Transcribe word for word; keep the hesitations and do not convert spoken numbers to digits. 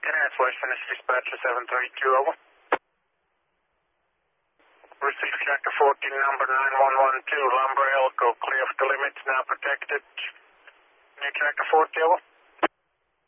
Kenneth, West Tennessee Dispatcher seven three two, over. Receive Tractor fourteen, number nine one one two, Lumber Elko, clear of the limits, now protected. New Tractor forty, over.